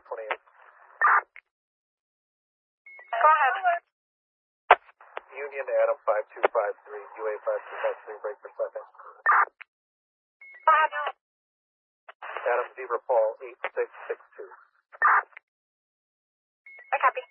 28. Go ahead. Union Adam 5253, UA 5253, break for second. Go ahead. Adam Zebra Paul 8662. I copy.